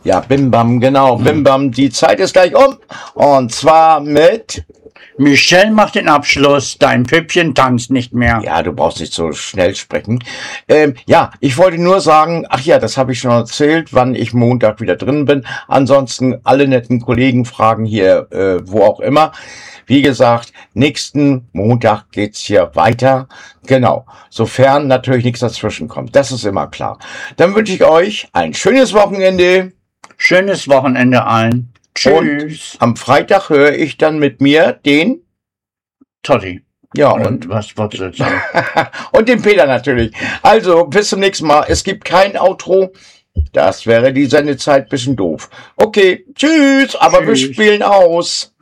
Ja, Bim Bam, genau, Bim Bam. Die Zeit ist gleich um. Und zwar mit... Michelle macht den Abschluss, dein Püppchen tanzt nicht mehr. Ja, du brauchst nicht so schnell sprechen. Ja, ich wollte nur sagen, ach ja, das habe ich schon erzählt, wann ich Montag wieder drin bin. Ansonsten alle netten Kollegen fragen hier, wo auch immer. Wie gesagt, nächsten Montag geht's hier weiter. Genau, sofern natürlich nichts dazwischen kommt. Das ist immer klar. Dann wünsche ich euch ein schönes Wochenende. Schönes Wochenende allen. Tschüss. Und am Freitag höre ich dann mit mir den Totti. Ja, Und was wolltest du jetzt sagen? und den Peter natürlich. Also, bis zum nächsten Mal. Es gibt kein Outro. Das wäre die Sendezeit bisschen doof. Okay, tschüss, aber wir Tschüss. spielen aus.